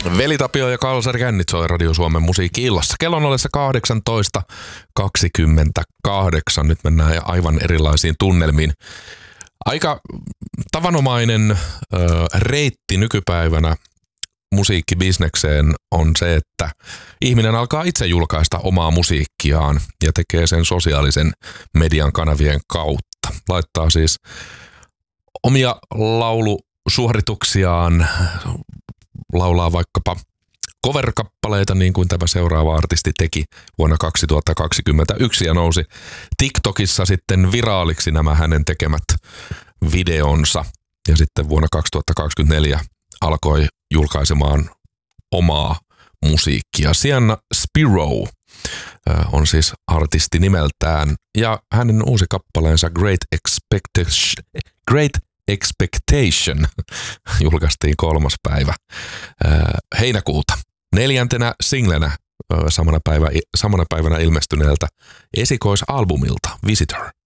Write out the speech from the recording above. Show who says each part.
Speaker 1: Veli Tapio ja Kalsari Kännit soi Radio Suomen musiikki-illassa. Kello on ollessa 18.28. Nyt mennään aivan erilaisiin tunnelmiin. Aika tavanomainen reitti nykypäivänä musiikkibisnekseen on se, että ihminen alkaa itse julkaista omaa musiikkiaan ja tekee sen sosiaalisen median kanavien kautta. Laittaa siis omia laulusuorituksiaan, laulaa vaikkapa cover-kappaleita niin kuin tämä seuraava artisti teki vuonna 2021 ja nousi TikTokissa sitten viraaliksi nämä hänen tekemät videonsa ja sitten vuonna 2024 alkoi julkaisemaan omaa musiikkia. Sienna Spiro on siis artisti nimeltään ja hänen uusi kappaleensa Great Expectation julkaistiin 3. päivä heinäkuuta. 4. singlenä samana päivänä ilmestyneeltä esikoisalbumilta Visitor.